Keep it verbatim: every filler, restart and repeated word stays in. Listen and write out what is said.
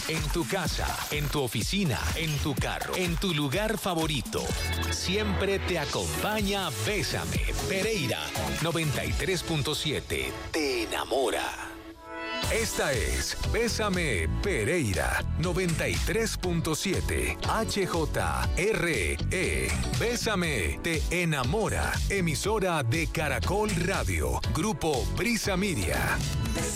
En tu casa, en tu oficina, en tu carro, en tu lugar favorito. Siempre te acompaña Bésame, Pereira noventa y tres punto siete. Te enamora. Esta es Bésame, Pereira noventa y tres punto siete. H J R E. Bésame, te enamora. Emisora de Caracol Radio. Grupo Prisa Media.